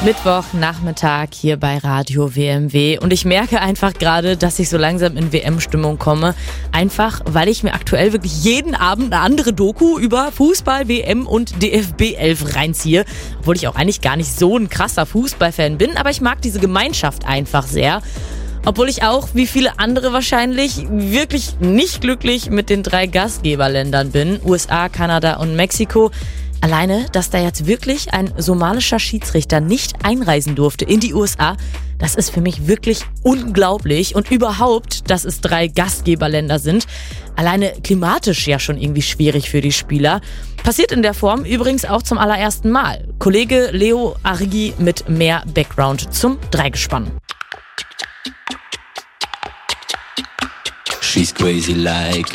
Mittwochnachmittag hier bei Radio WMW und ich merke einfach gerade, dass ich so langsam in WM-Stimmung komme. Einfach, weil ich mir aktuell wirklich jeden Abend eine andere Doku über Fußball, WM und DFB 11 reinziehe. Obwohl ich auch eigentlich gar nicht so ein krasser Fußballfan bin, aber ich mag diese Gemeinschaft einfach sehr. Obwohl ich auch, wie viele andere wahrscheinlich, wirklich nicht glücklich mit den 3 Gastgeberländern bin. USA, Kanada und Mexiko. Alleine, dass da jetzt wirklich ein somalischer Schiedsrichter nicht einreisen durfte in die USA, das ist für mich wirklich unglaublich. Und überhaupt, dass es 3 Gastgeberländer sind, alleine klimatisch ja schon irgendwie schwierig für die Spieler. Passiert in der Form übrigens auch zum allerersten Mal. Kollege Leo Arrighi mit mehr Background zum Dreigespann. She's crazy like